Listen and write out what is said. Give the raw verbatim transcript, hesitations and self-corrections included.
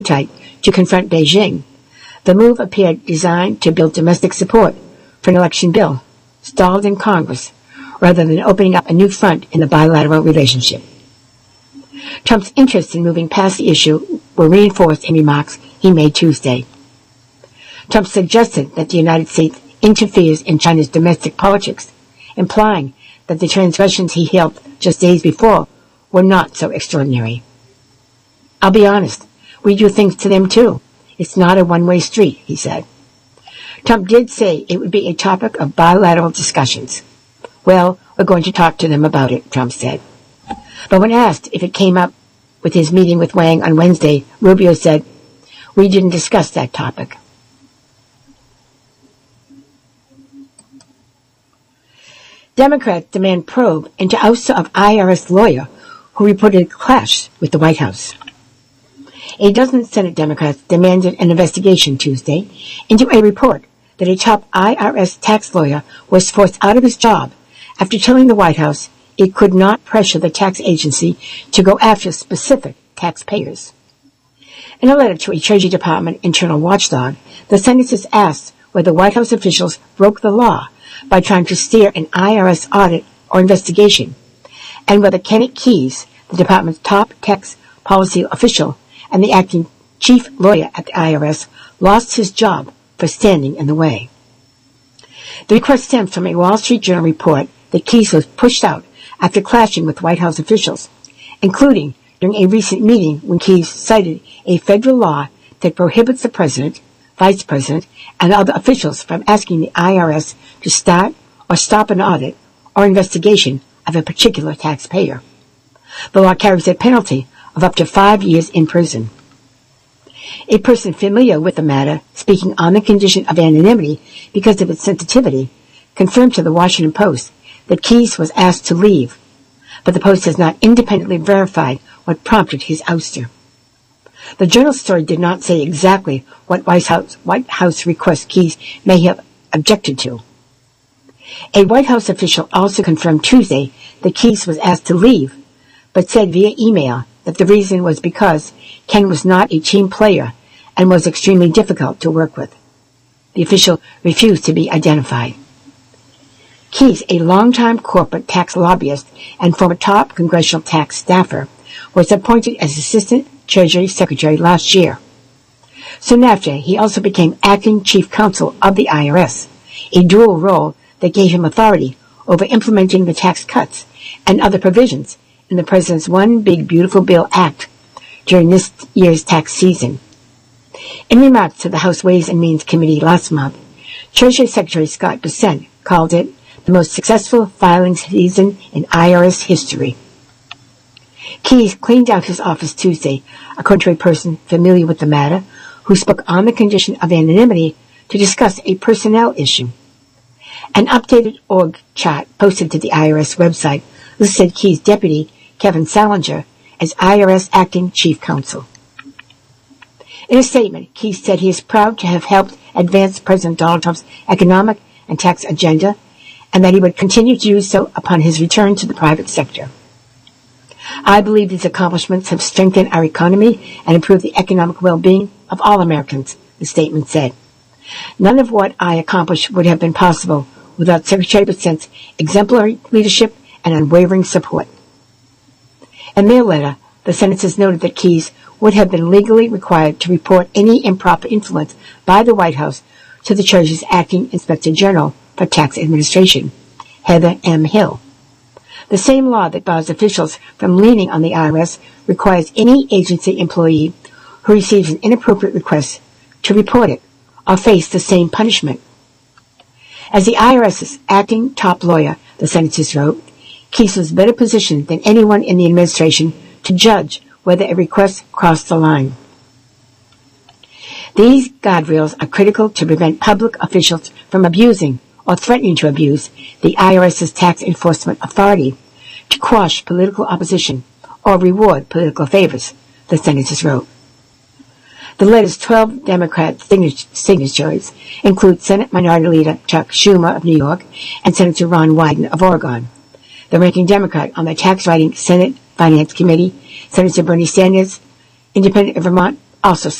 appetite to confront Beijing. The move appeared designed to build domestic support for an election bill stalled in Congress, rather than opening up a new front in the bilateral relationship. Trump's interest in moving past the issue were reinforced in remarks he made Tuesday. Trump suggested that the United States interferes in China's domestic politics, implying that the transgressions he hailed just days before were not so extraordinary. "I'll be honest, we do things to them too. It's not a one-way street," he said. Trump did say it would be a topic of bilateral discussions. "Well, we're going to talk to them about it," Trump said. But when asked if it came up with his meeting with Wang on Wednesday, Rubio said, "We didn't discuss that topic." Democrats demand probe into ouster of I R S lawyer who reported a clash with the White House. A dozen Senate Democrats demanded an investigation Tuesday into a report that a top I R S tax lawyer was forced out of his job after telling the White House it could not pressure the tax agency to go after specific taxpayers. In a letter to a Treasury Department internal watchdog, the senators asked whether White House officials broke the law by trying to steer an I R S audit or investigation, and whether Kenneth Keyes, the department's top tax policy official and the acting chief lawyer at the I R S, lost his job for standing in the way. The request stems from a Wall Street Journal report that Keyes was pushed out after clashing with White House officials, including during a recent meeting when Keyes cited a federal law that prohibits the president, vice president, and other officials from asking the I R S to start or stop an audit or investigation of a particular taxpayer. The law carries a penalty of up to five years in prison. A person familiar with the matter, speaking on the condition of anonymity because of its sensitivity, confirmed to the Washington Post that Keyes was asked to leave, but the Post has not independently verified what prompted his ouster. The Journal story did not say exactly what White House, White House request Keyes may have objected to. A White House official also confirmed Tuesday that Keyes was asked to leave, but said via email that the reason was because Ken was not a team player and was extremely difficult to work with. The official refused to be identified. Keyes, a longtime corporate tax lobbyist and former top congressional tax staffer, was appointed as Assistant Treasury Secretary last year. Soon after, he also became acting chief counsel of the I R S, a dual role that gave him authority over implementing the tax cuts and other provisions in the President's One Big Beautiful Bill Act during this year's tax season. In remarks to the House Ways and Means Committee last month, Treasury Secretary Scott Bessent called it the most successful filing season in I R S history. Keyes cleaned out his office Tuesday, according to a person familiar with the matter, who spoke on the condition of anonymity to discuss a personnel issue. An updated org chart posted to the I R S website listed Keyes' deputy, Kevin Salinger, as I R S acting chief counsel. In a statement, Keyes said he is proud to have helped advance President Donald Trump's economic and tax agenda, and that he would continue to do so upon his return to the private sector. "I believe these accomplishments have strengthened our economy and improved the economic well-being of all Americans," the statement said. "None of what I accomplished would have been possible without Secretary Bessent's exemplary leadership and unwavering support." In their letter, the senators noted that Keyes would have been legally required to report any improper influence by the White House to the Treasury's acting Inspector General for Tax Administration, Heather M. Hill. The same law that bars officials from leaning on the I R S requires any agency employee who receives an inappropriate request to report it or face the same punishment. As the I R S's acting top lawyer, the senators wrote, Keyes was better positioned than anyone in the administration to judge whether a request crossed the line. These guardrails are critical to prevent public officials from abusing or threatening to abuse the I R S's tax enforcement authority to quash political opposition or reward political favors, the senators wrote. The letter's twelve Democrat signatories include Senate Minority Leader Chuck Schumer of New York and Senator Ron Wyden of Oregon. The ranking Democrat on the tax writing Senate Finance Committee, Senator Bernie Sanders, Independent of Vermont also